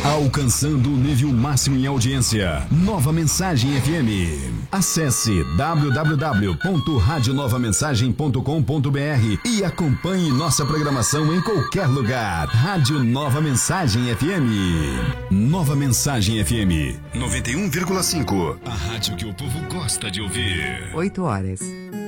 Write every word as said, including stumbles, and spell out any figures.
Alcançando o nível máximo em audiência. Nova Mensagem F M. Acesse w w w ponto rádio nova mensagem ponto com ponto b r e acompanhe nossa programação em qualquer lugar. Rádio Nova Mensagem F M. Nova Mensagem F M noventa e um vírgula cinco. A rádio que o povo gosta de ouvir. oito horas.